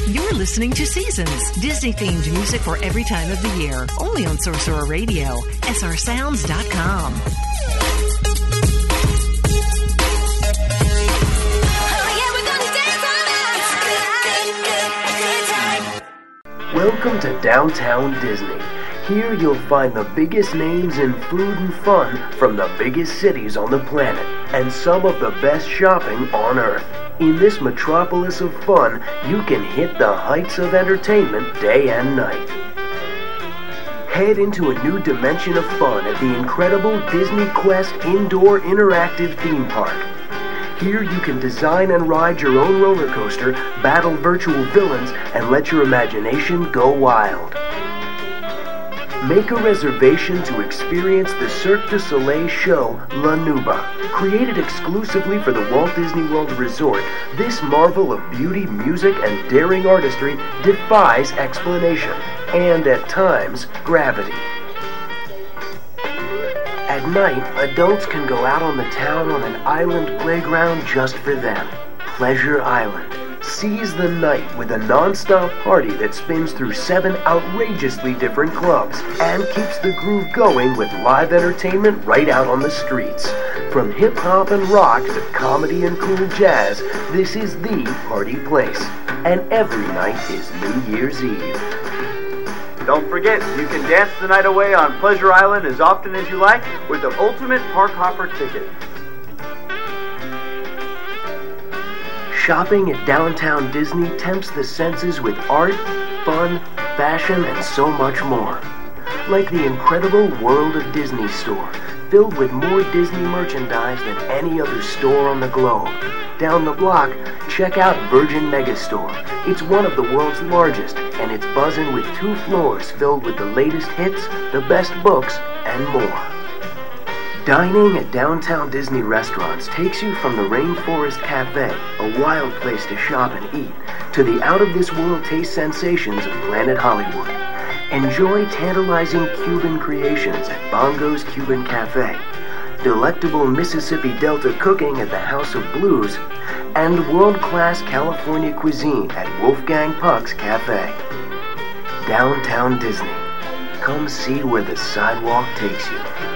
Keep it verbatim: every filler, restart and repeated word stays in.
You're listening to Seasons, Disney-themed music for every time of the year. Only on Sorcerer Radio, S R sounds dot com. Welcome to Downtown Disney. Here you'll find the biggest names in food and fun from the biggest cities on the planet, and some of the best shopping on Earth. In this metropolis of fun, you can hit the heights of entertainment day and night. Head into a new dimension of fun at the incredible Disney Quest Indoor Interactive Theme Park. Here you can design and ride your own roller coaster, battle virtual villains, and let your imagination go wild. Make a reservation to experience the Cirque du Soleil show La Nuba. Created exclusively for the Walt Disney World Resort, this marvel of beauty, music, and daring artistry defies explanation, and at times, gravity. At night, adults can go out on the town on an island playground just for them. Pleasure Island. Seize the night with a non-stop party that spins through seven outrageously different clubs and keeps the groove going with live entertainment right out on the streets. From hip-hop and rock to comedy and cool jazz, this is the party place. And every night is New Year's Eve. Don't forget, you can dance the night away on Pleasure Island as often as you like with the Ultimate Park Hopper ticket. Shopping at Downtown Disney tempts the senses with art, fun, fashion, and so much more. Like the incredible World of Disney store, filled with more Disney merchandise than any other store on the globe. Down the block, check out Virgin Megastore. It's one of the world's largest, and it's buzzing with two floors filled with the latest hits, the best books, and more. Dining at Downtown Disney restaurants takes you from the Rainforest Cafe, a wild place to shop and eat, to the out-of-this-world taste sensations of Planet Hollywood. Enjoy tantalizing Cuban creations at Bongo's Cuban Cafe, delectable Mississippi Delta cooking at the House of Blues, and world-class California cuisine at Wolfgang Puck's Cafe. Downtown Disney. Come see where the sidewalk takes you.